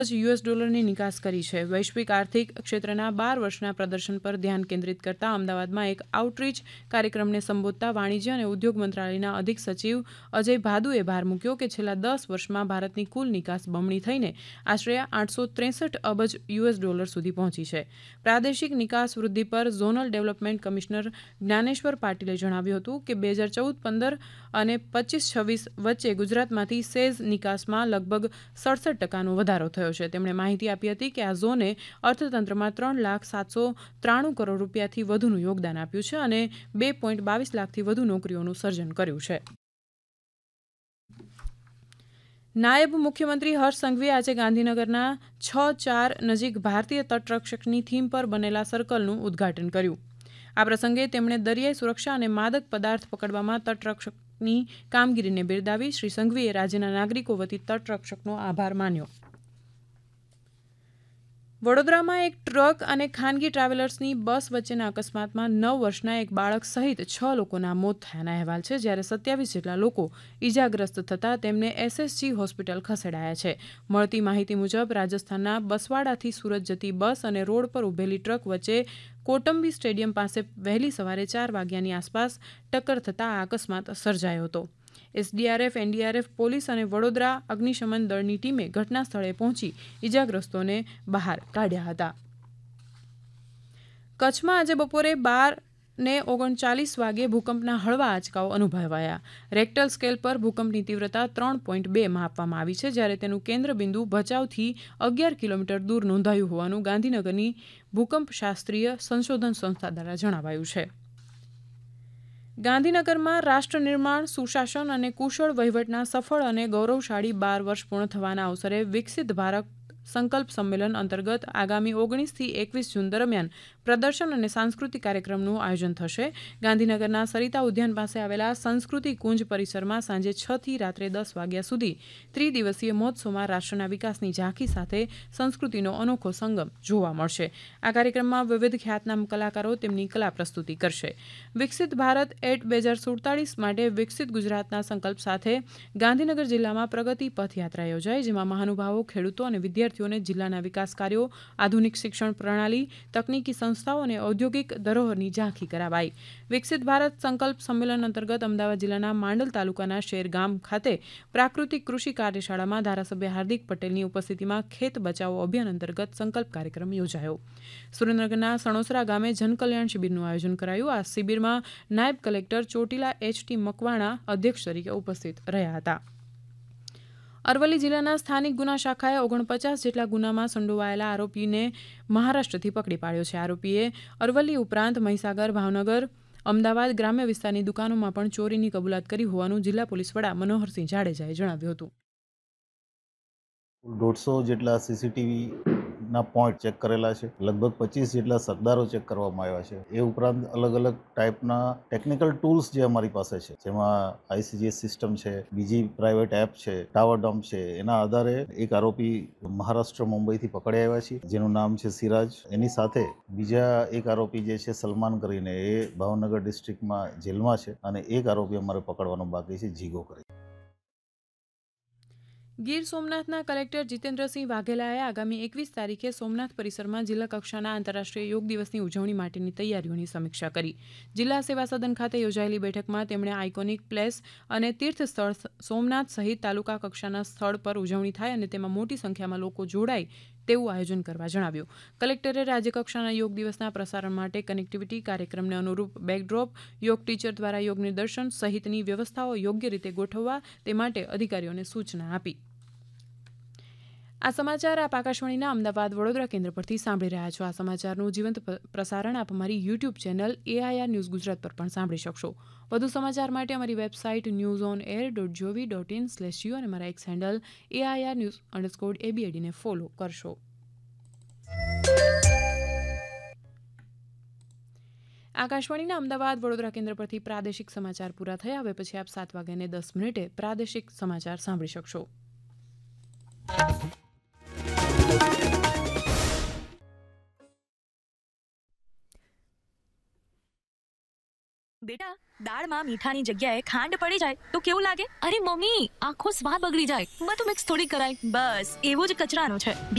US નિકાસ કરી છે। વૈશ્વિક આર્થિક ક્ષેત્રના 12 વર્ષના પ્રદર્શન પર ધ્યાન કેન્દ્રિત કરતા અમદાવાદમાં એક આઉટરીચ કાર્યક્રમને સંબોધતા વાણિજ્ય અને ઉદ્યોગ મંત્રાલયના અધિક સચિવ અજય ભાદુએ ભાર મૂક્યો કે છેલ્લા 10 વર્ષમાં ભારતની કુલ નિકાસ બમણી થઈને આશરે $863 અબજ સુધી પહોંચી છે। પ્રાદેશિક નિકાસ વૃદ્ધિ પર ઝોનલ ડેવલપમેન્ટ કમિશનર જ્ઞાનેશ્વર પાટીલે જણાવ્યું હતું કે 2014-15 અને 25-26 વચ્ચે ગુજરાતમાંથી સેઝ નિકાસમાં લગભગ 67% વધારો થયો છે। તેમણે માહિતી આપી હતી કે આ ઝોને અર્થતંત્રમાં 3,793 કરોડ રૂપિયાથી વધુનું યોગદાન આપ્યું છે અને 2.22 લાખથી વધુ નોકરીઓનું સર્જન કર્યું છે। નાયબ મુખ્યમંત્રી હર્ષ સંઘવીએ આજે ગાંધીનગરના 6-4 નજીક ભારતીય તટરક્ષકની થીમ પર બનેલા સર્કલનું ઉદ્ઘાટન કર્યું। આ પ્રસંગે તેમણે દરિયાઈ સુરક્ષા અને માદક પદાર્થ પકડવામાં તટરક્ષકની કામગીરીને બિરદાવી શ્રી સંઘવીએ રાજ્યના નાગરિકો વતી તટરક્ષકનો આભાર માન્યો। વડોદરામાં એક ટ્રક અને ખાનગી ટ્રાવેલર્સની બસ વચ્ચેના અકસ્માતમાં 9 વર્ષના એક બાળક સહિત 6 લોકોના મોત થયાના અહેવાલ છે, જ્યારે 27 જેટલા લોકો ઇજાગ્રસ્ત થતાં તેમને એસએસજી હોસ્પિટલ ખસેડાયા છે। મળતી માહિતી મુજબ રાજસ્થાનના બસવાડાથી સુરત જતી બસ અને રોડ પર ઉભેલી ટ્રક વચ્ચે કોટંબી સ્ટેડિયમ પાસે વહેલી સવારે 4 વાગ્યાની આસપાસ ટક્કર થતાં આ અકસ્માત સર્જાયો હતો। એસડીઆરએફ, એનડીઆરએફ, પોલીસ અને વડોદરા અગ્નિશમન દળની ટીમે ઘટના સ્થળે પહોંચી ઇજાગ્રસ્તોને બહાર કાઢ્યા હતા। કચ્છમાં આજે બપોરે 12:39 વાગે ભૂકંપના હળવા આંચકાઓ અનુભવાયા। રેક્ટર સ્કેલ પર ભૂકંપની તીવ્રતા 3.2 માપવામાં આવી છે, જ્યારે તેનું કેન્દ્રબિંદુ ભચાઉથી 11 કિલોમીટર દૂર નોંધાયું હોવાનું ગાંધીનગરની ભૂકંપશાસ્ત્રીય સંશોધન સંસ્થા દ્વારા જણાવાયું છે। ગાંધીનગરમાં રાષ્ટ્ર નિર્માણ, સુશાસન અને કુશળ વહીવટના સફળ અને ગૌરવશાળી 12 વર્ષ પૂર્ણ થવાના અવસરે વિકસિત ભારત સંકલ્પ સંમેલન અંતર્ગત આગામી 19 થી 21 જૂન દરમિયાન પ્રદર્શન અને સાંસ્કૃતિક કાર્યક્રમનું આયોજન થશે। ગાંધીનગરના સરિતા ઉદ્યાન પાસે આવેલા સંસ્કૃતિ કુંજ પરિસરમાં સાંજે 6 થી રાત્રે 10 વાગ્યા સુધી ત્રિદિવસીય મહોત્સવમાં રાષ્ટ્રના વિકાસની ઝાંખી સાથે સંસ્કૃતિનો અનોખો સંગમ જોવા મળશે। આ કાર્યક્રમમાં વિવિધ ખ્યાતનામ કલાકારો તેમની કલા પ્રસ્તુતિ કરશે। વિકસિત ભારત એટ 2047 માટે વિકસિત ગુજરાતના સંકલ્પ સાથે ગાંધીનગર જિલ્લામાં પ્રગતિ પથયાત્રા યોજાઈ, જેમાં મહાનુભાવો, ખેડૂતો અને વિદ્યાર્થીઓને જિલ્લાના વિકાસ કાર્યો, આધુનિક શિક્ષણ પ્રણાલી, તકનીકી સંસ્થાઓ અને ઔદ્યોગિક ધરોહરની ઝાંખી કરાવાઈ। વિકસિત ભારત સંકલ્પ સંમેલન અંતર્ગત અમદાવાદ જિલ્લાના માંડલ તાલુકાના શેરગામ ખાતે પ્રાકૃતિક કૃષિ કાર્યશાળામાં ધારાસભ્ય હાર્દિક પટેલની ઉપસ્થિતિમાં ખેત બચાવો અભિયાન અંતર્ગત સંકલ્પ કાર્યક્રમ યોજાયો। સુરેન્દ્રનગરના સણોસરા ગામે જનકલ્યાણ શિબિરનું આયોજન કરાયું। આ શિબિરમાં નાયબ કલેક્ટર ચોટીલા એચ.ટી. મકવાણા અધ્યક્ષ તરીકે ઉપસ્થિત રહ્યા હતા। અરવલ્લી જિલ્લાના સ્થાનિક ગુના શાખાએ 49 જેટલા ગુનામાં સંડોવાયેલા આરોપીને મહારાષ્ટ્રથી પકડી પાડ્યો છે। આરોપીએ અરવલ્લી ઉપરાંત મહીસાગર, ભાવનગર, અમદાવાદ ગ્રામ્ય વિસ્તારની દુકાનોમાં પણ ચોરીની કબૂલાત કરી હોવાનું જિલ્લા પોલીસ વડા મનોહરસિંહ જાડેજાએ જણાવ્યું હતું। 150 જેટલા સીસીટીવી ના પોઈન્ટ ચેક કરેલા છે, લગભગ 25 જેટલા સરદારો ચેક કરવામાં આવ્યા છે। એ ઉપરાંત અલગ અલગ ટાઈપના ટેકનિકલ ટૂલ્સ જે અમારી પાસે છે, જેમાં આઈસીજીએસ સિસ્ટમ છે, બીજી પ્રાઇવેટ એપ છે, ટાવર ડમ્પ છે, એના આધારે એક આરોપી મહારાષ્ટ્ર મુંબઈથી પકડી આવ્યા છે, જેનું નામ છે સિરાજ। એની સાથે બીજા એક આરોપી જે છે સલમાન કરીને, એ ભાવનગર ડિસ્ટ્રિક્ટમાં જેલમાં છે, અને એક આરોપી અમારે પકડવાનો બાકી છે, જીગો કરી। ગીર સોમનાથના કલેક્ટર જીતેન્દ્રસિંહ વાઘેલાએ આગામી 21 તારીખે સોમનાથ પરિસરમાં જિલ્લા કક્ષાના આંતરરાષ્ટ્રીય યોગ દિવસની ઉજવણી માટેની તૈયારીઓની સમીક્ષા કરી। જિલ્લા સેવા સદન ખાતે યોજાયેલી બેઠકમાં તેમણે આઇકોનિક પ્લેસ અને તીર્થ સ્થળ સોમનાથ સહિત તાલુકા કક્ષાના સ્થળ પર ઉજવણી થાય અને તેમાં મોટી સંખ્યામાં લોકો જોડાય તેવું આયોજન કરવા જણાવ્યું। કલેક્ટરે રાજ્યકક્ષાના યોગ દિવસના પ્રસારણ માટે કનેક્ટિવિટી, કાર્યક્રમને અનુરૂપ બેકડ્રોપ, યોગ ટીચર દ્વારા યોગ નિદર્શન સહિતની વ્યવસ્થાઓ યોગ્ય રીતે ગોઠવવા તે માટે અધિકારીઓને સૂચના આપી। આ સમાચાર આપ આકાશવાણીના અમદાવાદ વડોદરા કેન્દ્ર પરથી સાંભળી રહ્યા છો। આ સમાચારનું જીવંત પ્રસારણ આપ અમારી YouTube channel AIR news Gujarat પર પણ સાંભળી શકશો। વધુ સમાચાર માટે અમારી વેબસાઇટ newsonair.gov.in/u અને મારા એક્સ હેન્ડલ AIR_news_ABAD ને ફોલો કરશો। આકાશવાણીના અમદાવાદ વડોદરા કેન્દ્ર પરથી પ્રાદેશિક સમાચાર પૂરા થયા। હવે પછી આપ 7:10 પ્રાદેશિક સમાચાર સાંભળી શકશો। બેટા, દાળમાં મીઠાની જગ્યાએ ખાંડ પડી જાય તો કેવું લાગે? અરે મમ્મી, આખો સ્વાદ બગડી જાય। બધું મિક્સ થોડી કરાય। બસ એવું જ કચરાનું છે।